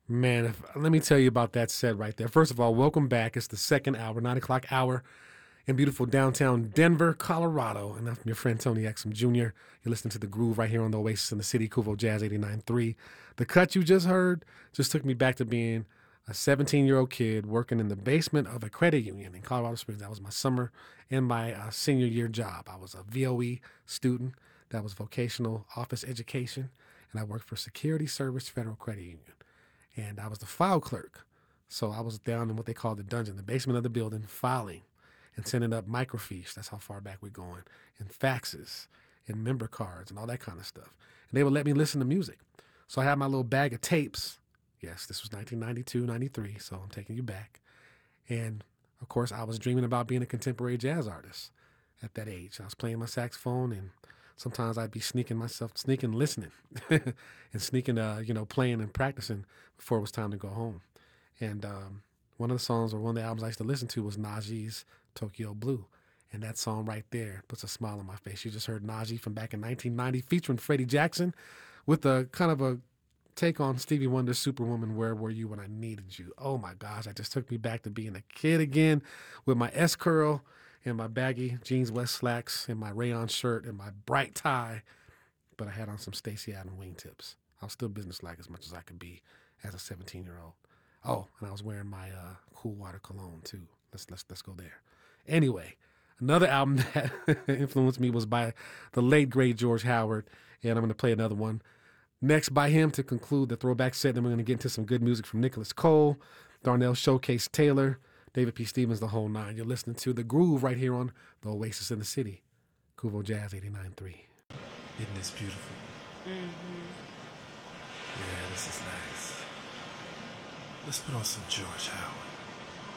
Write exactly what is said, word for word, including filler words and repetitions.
Man, if, let me tell you about that set right there. First of all, welcome back. It's the second hour, nine o'clock hour in beautiful downtown Denver, Colorado. And I'm your friend Tony Exum Junior You're listening to The Groove right here on the Oasis in the City, Kuvo Jazz eighty-nine point three. The cut you just heard just took me back to being a seventeen-year-old kid working in the basement of a credit union in Colorado Springs. That was my summer and my uh, senior year job. I was a V O E student. That was vocational office education. And I worked for Security Service Federal Credit Union. And I was the file clerk. So I was down in what they call the dungeon, the basement of the building, filing and sending up microfiche. That's how far back we're going. And faxes and member cards and all that kind of stuff. And they would let me listen to music. So I had my little bag of tapes. Yes, this was nineteen ninety-two, ninety-three, so I'm taking you back. And, of course, I was dreaming about being a contemporary jazz artist at that age. I was playing my saxophone, and sometimes I'd be sneaking myself, sneaking listening and sneaking, uh, you know, playing and practicing before it was time to go home. And um, one of the songs or one of the albums I used to listen to was Najee's Tokyo Blue. And that song right there puts a smile on my face. You just heard Najee from back in nineteen ninety featuring Freddie Jackson with a kind of a take on Stevie Wonder's Superwoman, Where Were You When I Needed You? Oh my gosh, that just took me back to being a kid again with my S-curl and my baggy jeans West slacks and my rayon shirt and my bright tie. But I had on some Stacey Adams wingtips. I was still businesslike as much as I could be as a seventeen-year-old. Oh, and I was wearing my uh, Cool Water cologne too. Let's let's let's go there. Anyway, another album that influenced me was by the late great George Howard, and I'm going to play another one next by him to conclude the throwback set. Then we're going to get into some good music from Nicholas Cole, Darnell Showcase Taylor, David P. Stevens, the whole nine. You're listening to The Groove right here on the Oasis in the City, Kuvo Jazz eighty-nine point three. Isn't this beautiful? Mm-hmm. Yeah, this is nice. Let's put on some George Howard.